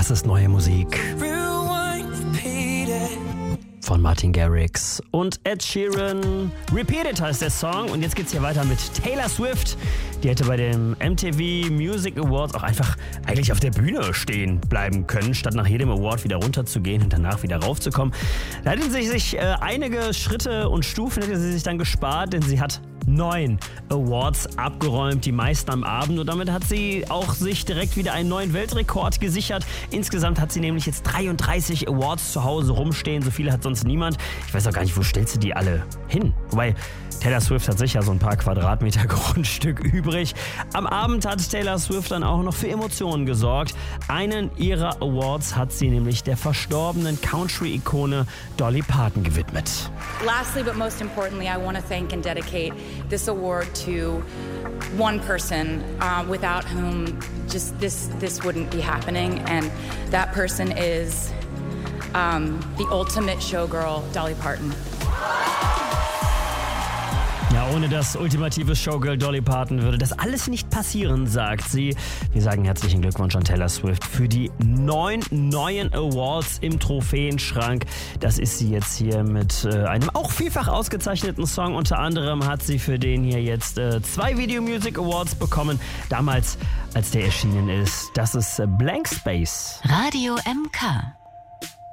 Das ist neue Musik von Martin Garrix und Ed Sheeran. Repeated heißt der Song. Und jetzt geht's hier weiter mit Taylor Swift. Die hätte bei den MTV Music Awards auch einfach eigentlich auf der Bühne stehen bleiben können, statt nach jedem Award wieder runterzugehen und danach wieder raufzukommen. Da hätten sie sich einige Schritte und Stufen hätte sie sich dann gespart, denn sie hat 9 Awards abgeräumt, die meisten am Abend, und damit hat sie auch sich direkt wieder einen neuen Weltrekord gesichert. Insgesamt hat sie nämlich jetzt 33 Awards zu Hause rumstehen, so viele hat sonst niemand. Ich weiß auch gar nicht, wo stellst du die alle hin? Wobei, Taylor Swift hat sicher so ein paar Quadratmeter Grundstück übrig. Am Abend hat Taylor Swift dann auch noch für Emotionen gesorgt. Einen ihrer Awards hat sie nämlich der verstorbenen Country-Ikone Dolly Parton gewidmet. Lastly, but most importantly, I want to thank and dedicate this award to one person without whom just this wouldn't be happening, and that person is the ultimate showgirl, Dolly Parton. Ja, ohne das ultimative Showgirl Dolly Parton würde das alles nicht passieren, sagt sie. Wir sagen herzlichen Glückwunsch an Taylor Swift für die 9 neuen Awards im Trophäenschrank. Das ist sie jetzt hier mit einem auch vielfach ausgezeichneten Song. Unter anderem hat sie für den hier jetzt 2 Video Music Awards bekommen. Damals, als der erschienen ist. Das ist Blank Space. Radio MK.